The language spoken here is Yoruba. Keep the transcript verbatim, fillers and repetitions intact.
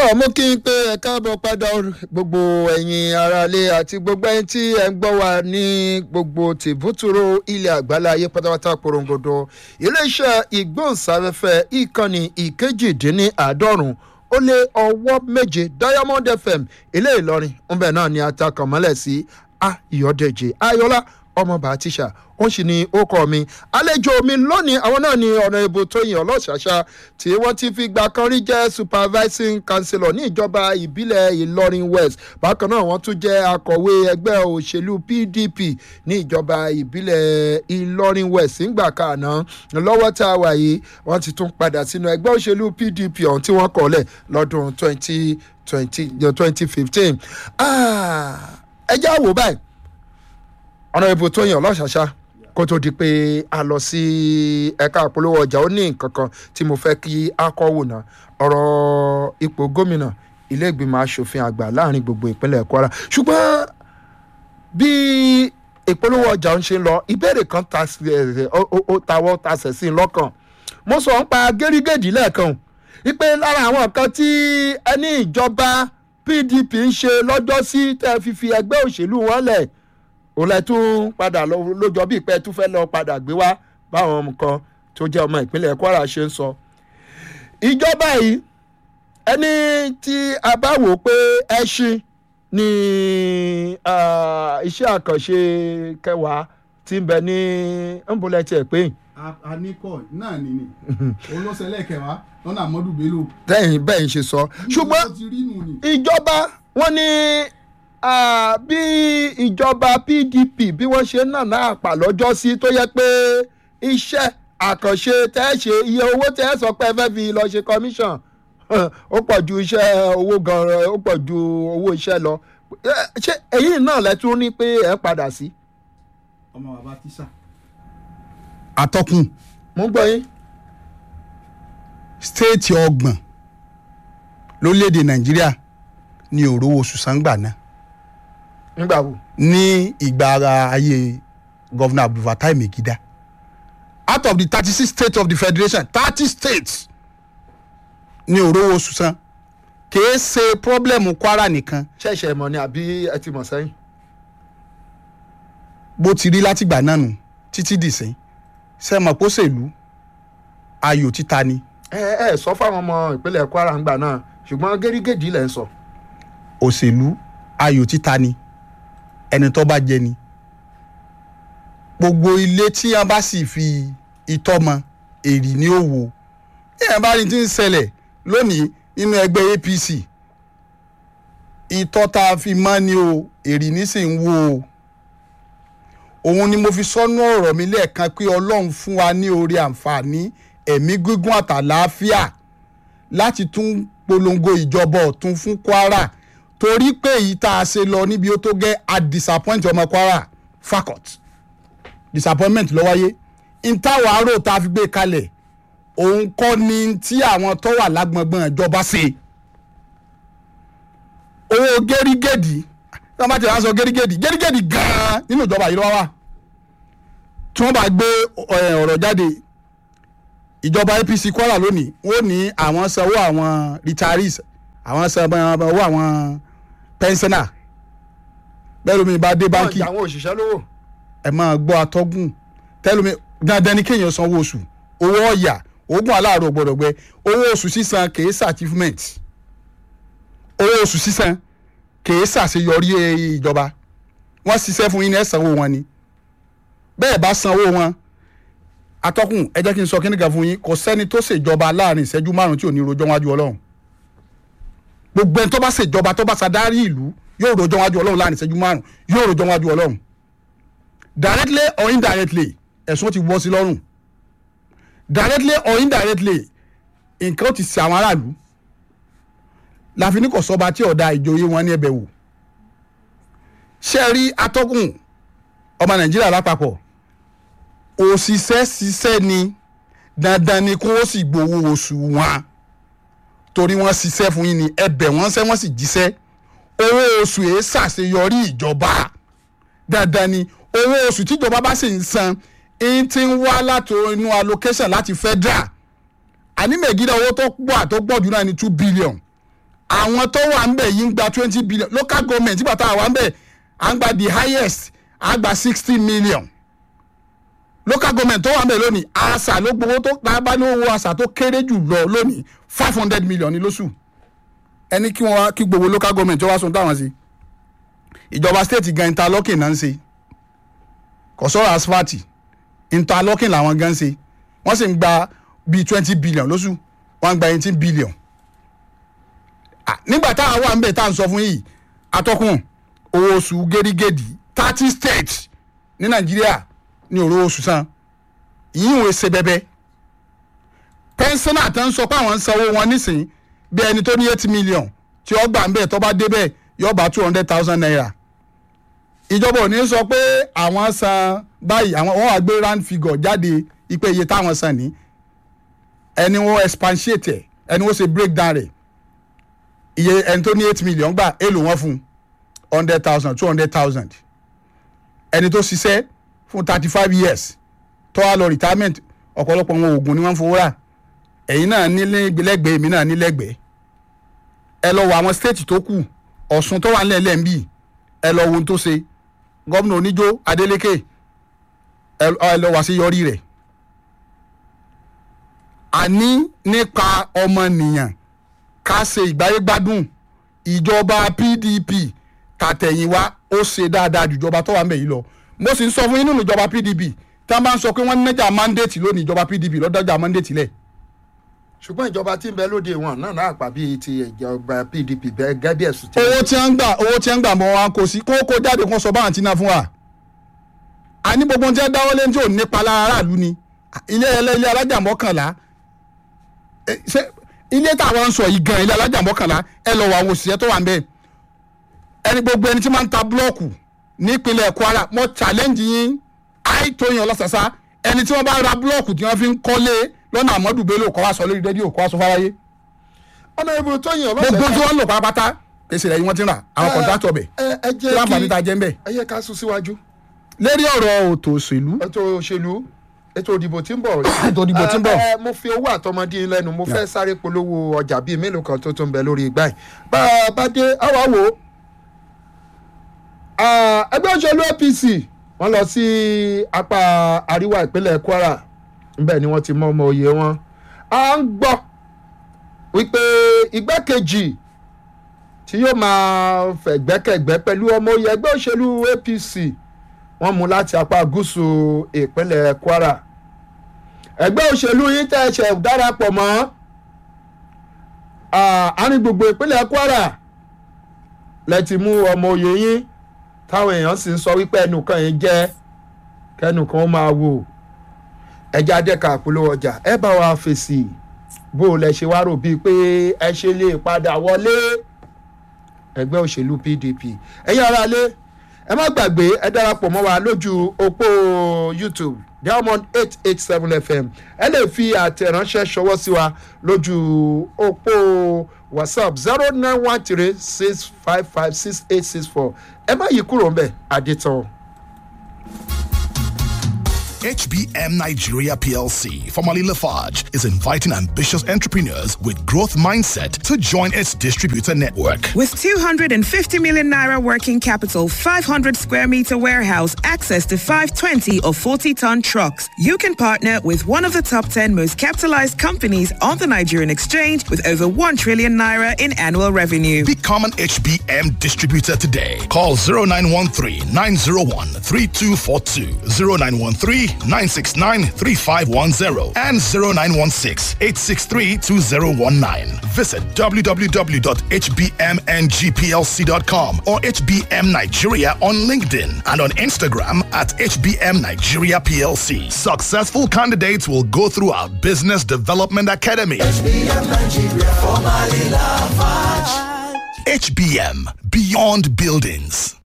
tọ́ mo kí n pé ẹ káàbọ̀ padà gbogbo ẹ̀yin aráalé àti gbogbo ẹ̀yin tí ẹ̀ ń gbọ́ wa ní gbogbo tìbútúrò ilẹ̀ àgbáláyé pátápátá porongodo iléeṣẹ́ ìgbóhùnsáfẹ́fẹ́ ìkànnì ìkejìdínláàádọ́rùn ó lé ọwọ́ méje Diamond F M ilé Ìlọrin ńbẹ náà ni atakàn mọ́lẹ̀ sí Ayọ̀dèjì Ayọ̀lá ọmọọba tíṣà ó sì ní ó kọ́ mi àlejò mi lónìí àwọn náà ní ọ̀nà ìbò Tóyìn Ọlọ́ṣàṣà tí wọ́n ti fi gbà kan rí jẹ́ supervising councillor ní ìjọba ìbílẹ̀ Ìlọrin West bákan náà wọ́n tún jẹ́ akọ̀wé ẹgbẹ́ òṣèlú P D P ní ìjọba ìbílẹ̀ Ìlọrin West ńgbà kàná lọ́wọ́ tá a wà yìí wọ́n ti tún padà sínú ẹgbẹ́ òṣèlú P D P ọ̀hún tí wọ́n kọ̀ọ́lẹ̀ lọ́dún twenty fifteen ẹ já wò báyìí ọ̀nà ìbò Tóyìn Ọlọ́ṣàṣà kó tó di pé a lọ sí ẹ̀ka àpolówó ọjà ó ní nǹkan kan tí mo fẹ́ kí a kọ́ wò ná ọ̀rọ̀ ipò gómìnà ilé ìgbìmọ̀ asòfin àgbà láàrin gbogbo ìpínlẹ̀ Kwara ṣùgbọ́n bí ìpolówó ọjà ń ṣe lọ ìbéèrè kan tawọ́ tasẹ̀ sí lọ́kàn mo sọ ń pa gẹ́rígẹ́dì lẹ́ẹ̀kan wípé lára àwọn nǹkan tí ẹni ìjọba P D P ń ṣe lọ́jọ́ sí tẹ́ fífi ẹgbẹ́ òṣèlú wọn lẹ̀ òun lẹ tún padà lójọ bíi pé tún fẹ́ lọ padà gbé wá báwọn nǹkan tó jẹ́ ọmọ ìpínlẹ̀ Kwara ṣe ń sọ. ìjọba yìí ẹni tí a bá wò pé ẹṣin ní iṣẹ́ àkànṣe kẹwàá tí ń bẹ ní ńbọ̀lẹ́tì ẹ̀ pé. àníkọ̀ náà ni ni olóṣèlè kẹwàá lọ́nà Amadu Bello. bẹ́ẹ̀ bẹ́ẹ̀ ń ṣe sọ ṣùgbọ́n ìjọba wọn ní. Uh, bí ìjọba P D P bí wọ́n ṣe náà náà pa lọ́jọ́ sí tó yẹ pé iṣẹ́ àkànṣe tẹ́ ṣe iye owó tẹ́ sọ pé fẹ́ fi lọ ṣe commission ó pọ̀ ju iṣẹ́ owó gan-an ó pọ̀ ju owó iṣẹ́ lọ ṣé èyí náà lẹ́tún ní pé ẹ̀ padà sí. ọmọ bàbá tíṣà. atọ́kùn. mo ń gbọ́ yín. stéètì ọgbọ̀n lórílẹ̀‐èdè Nàìjíríà ní òróró sùsàǹgbà náà. nígbà wo. ní ìgbà ara ayé gọ́vnà Abdulfatai Megida out of the thirty six states of the federation thirty states ní òróró sùsàn kìí ṣe pọ́blẹ́mù Kwara nìkan. ṣẹ̀ṣẹ̀ mọ̀ ni àbí ẹ ti mọ̀ sẹ́yìn. bó ti rí látìgbà náà nù títí dìsín sẹ́mọ̀ pósèlú ayò títa ni. ẹ ẹ sọ fáwọn ọmọ ìpínlẹ̀ Kwara ńgbà náà ṣùgbọ́n gẹ́rígẹ́dì lẹ́ ń sọ. òṣèlú ayò títa ni ẹni tó bá jẹ ni gbogbo ilé tí wọn bá sì fi itọ́ mọ èrì ní òwò èèyàn bá ní tí ń ṣẹlẹ̀ lónìí nínú ẹgbẹ́ A P C itọ́ tá a fi mọ́ ni o èrì ní sì ń wò o òun ni mo fi sọ́nú ọ̀rọ̀ mi lẹ́ẹ̀kan pé Ọlọ́run fún wa ní oore àǹfààní ẹ̀mí gígùn àtàlàáfíà láti tún polongo ìjọba ọ̀tún fún Kwara torí pé èyí tá a ṣe lọ níbi ó tó gẹ́ a disappoint ọmọ Kwara fakọt disappointment ló wáyé ntàwọn aró tá a fi gbé kalẹ̀ òun kọ́ ni tí àwọn tó wà lágbọ̀ngbọ̀n ìjọba ṣe owó gẹ́rígẹ́dì tí wọ́n bá ti wá sọ gẹ́rígẹ́dì gẹ́rígẹ́dì gan-an nínú ìjọba yìí ló wá tí wọ́n bá gbé ọ̀rọ̀ jáde ìjọba A P C Kwara lónìí wọ́n ní àwọn sanwó àwọn retirees àwọn sanwó àwọn pensioner bẹ́ẹ̀ lómi bá dé báńkì àwọn òṣìṣẹ́ lówó. ẹ máa gbọ́ atọ́gùn tẹ́lómi dandan ni kéèyàn sanwó oṣù owó ọ̀yà oògùn aláàárọ̀ gbọ́dọ̀ gbẹ owó oṣù sísan kìí certificate owó oṣù sísan kìí ṣàṣeyọrí ìjọba wọ́n ṣiṣẹ́ fún yín ní ẹ̀ sanwó wọn ni bẹ́ẹ̀ bá sanwó wọn atọ́kùn ẹ jẹ́ kí n sọ kíní kan fún yín kò sẹ́ni tó ṣèjọba láàrin ìṣẹ́jú márùn-ún tí ò ní rojọ́ wájú Ọlọ́run gbogbo ẹni tó bá ṣèjọba tó bá ṣàdárí ìlú yóò rojọ́ wájú Ọlọ́run láàrin ìṣẹ́jú márùn-ún yóò rojọ́ wájú Ọlọ́run directly or indirectly ẹ̀sùn ti wọ́ sí lọ́rùn directly or indirectly nǹkan ti ṣe àwọn aráàlú láfi ní kò sọba tí ọ̀dà ìjòyè wọn ní ẹbẹ̀ wò ṣe rí atọ́kùn ọmọ Nàìjíríà lápapọ̀ òṣìṣẹ́ ṣiṣẹ́ ni dandan ni kó o sì gbowó oṣù wọn torí wọ́n ṣiṣẹ́ fún yín ni ẹbẹ̀ wọ́n ṣẹ́ wọ́n sì jíṣẹ́ owó oṣù èé ṣàṣeyọrí ìjọba dandan ni owó oṣù tíjọba bá sì ń san ń ti ń wá láti inú allocation láti federal àní Megida owó tó pọ̀ àtó pọ̀ jù náà ní two billion àwọn tó wà ń bẹ̀ yìí ń gba twenty billion local government nígbà tá a wà ń bẹ̀ à ń gba the highest à ń gba sixty million local government tó wà ń bẹ̀ lónìí àṣà ló gbowó tó bá ní owó àṣà tó kéré jù lọ lónìí five hundred million ní lóṣù ẹni kí wọ́n wá kí gbogbo local government tó wá sun táwọn sí ìjọba state gan interlocking náà ń ṣe kò sọ̀rọ̀ asphalt interlocking làwọn gan ń ṣe wọ́n sì ń gba bíi twenty billion lóṣù wọ́n ń gba eighteen billion nígbà táwọn wà ń bẹ̀ tá à ń sọ fún yìí atọ́kùn owó oṣù gẹ́rígẹ́dì thirty states ní nàìjíríà ní òró oṣù san yìí ń ṣe bẹ́bẹ́ pẹ́ńsánà tó ń sọ pé àwọn ń sanwó wọn nísìnyí bí ẹni tó ní eight million tí ó gbà ń bẹ̀ tó bá débẹ̀ yóò bá two hundred thousand naira ìjọba ò ní sọ pé àwọn san báyìí àwọn wọn wá gbé round figure jáde ipe iye táwọn san ní ẹni wọn expatiate ẹni wọn ṣe breakdown rẹ̀ iye ẹni tó ní eight million gbà èlò wọn fún hundred thousand two hundred thousand ẹni tó ṣiṣẹ́ fún thirty five years tó wá lọ retirement ọ̀pọ̀lọpọ̀ wọn oògùn ni wọ́n ń fowó rà ẹ̀yin náà nílẹ̀gbẹ̀ẹ́ èmi náà nílẹ̀gbẹ̀ẹ́ ẹ lọ wọ àwọn state tó kù Ọ̀ṣun tó wà nílẹ̀ lẹ́ǹbì ẹ lọ wo ohun tó ṣe gómìnà Oníjó Adeleke ẹ lọ wá sí yọrí rẹ̀ àní nípa ọmọnìyàn ká ṣe ìgbáyégbádùn ìjọba P D P tàtẹ̀yìnwá ó ṣe dáadáa ju ìjọba tó wà ń bẹ̀ yìí lọ mo sì ń sọ fún yín nínú ìjọba P D P tí wọ́n bá ń sọ pé wọ́n nẹ́jà mandate lónìí ìjọba P D P lọ́dọ́jà mandate lẹ̀. ṣùgbọ́n ìjọba tí ń bẹ lóde wọn náà náà pa bíi ti ìjọba P D P gẹ́gẹ́ bí ẹ̀sùn tí. owó tí wọ́n ń gbà owó tí wọ́n ń gbà mọ́ wọn kò sí kó kó jáde kó sọ báwọn ti ná fún wa. a ní gbogbo tí wọ́n dáwọ́ lé ní tí ò nípa lára aráàlú ni ilé ilé alájà mọ́kànlá ilé táwọn ń sọ yìí gan ilé alájà mọ́kànlá ẹ lọ wọ àwọn òṣìṣẹ́ tó wà ń bẹ̀ ẹni gbogbo ẹni tí máa ń ta búlọ́ọ̀kù nípínlẹ̀ Kwara mo challenge yín àìtóyìn ọlọ́sàsá ẹni tí wọ́n bá ra búlọ́ọ̀kù tí wọ́n fi ń kọ́lé lọ́nà Àmọ́dù Bello kọ́ wá sọ lórí rédíò kọ́ wá sọ fáráyé. ọ̀nà ìbò tóyìn ọlọ́sàsá gbogbo tí wọ́n lò pátápátá pèsè rẹ̀ yìí wọ́n ti rà àwọn kọ̀ǹtàtọ̀ bẹ̀ tí wọ́n fà níta jẹ́ ń bẹ̀. ẹ yẹ ká sún síwájú. lérí ọ̀rọ̀ ètò òṣèlú. ètò òṣèlú ètò ìdìbò tí ń bọ̀. ètò ìdìbò tí ń bọ̀. mo fi owó àtọmọdé lẹ́nu mo fẹ́ sáré polówó ọjà bíi mélòó kan tó tún bẹ lórí igbá yìí. bá a bá dé àwa wò ó ẹgbẹ́ òṣèlú A P C wọ́n lọ sí apá àríwá ìpínlẹ̀ Kwara níbẹ̀ ni wọ́n ti mọ ọmọ òye wọn. a ń gbọ́ wípé igbákejì tí yóò máa fẹ̀gbẹ́kẹ̀gbẹ́ pẹ̀lú ọmọ òye ẹgbẹ́ òṣèlú A P C wọ́n mú láti apá gúúsù ìpínlẹ̀ Kwara. ẹgbẹ́ òṣèlú yìí tẹ̀ ṣẹ̀ darapọ̀ mọ́ àárín gbogbo ìpínlẹ̀ Kwara lẹ́tì mú ọmọ òye yín táwọn èèyàn sì ń sọ wípé ẹnùkan yìí jẹ́ kẹnùkan ó máa wò ẹja dẹ́ka àpolówó ọjà ẹ bá wa fèsì bó o lẹ ṣe wá rò bíi pé ẹ ṣe lè padà wọlé ẹgbẹ́ òṣèlú P D P ẹ̀yin ará lé ẹ má gbàgbé ẹ darapọ̀ mọ́ wa lójú òpó YouTube Diamond eight eight seven F M ẹ lè fi àtẹ̀ránṣẹ́ ṣọwọ́ sí wa lójú òpó WhatsApp zero nine one three six five five six eight six four ẹ má yí kúrò ńbẹ̀ àdètàn. H B M Nigeria P L C, formerly Lafarge, is inviting ambitious entrepreneurs with growth mindset to join its distributor network. With two hundred fifty million naira working capital, five hundred square meter warehouse, access to five twenty or forty ton trucks, you can partner with one of the top ten most capitalized companies on the Nigerian exchange with over one trillion naira in annual revenue. Become an H B M distributor today. Call zero nine one three, nine zero one, three two four two, zero nine one three, nine six nine, three five one zero and zero nine one six, eight six three, two zero one nine. Visit w w w dot h b m n g p l c dot com or H B M Nigeria on LinkedIn and on Instagram at H B M Nigeria P L C. Successful candidates will go through our Business Development Academy. H B M Nigeria, formerly Lafarge. H B M, Beyond Buildings.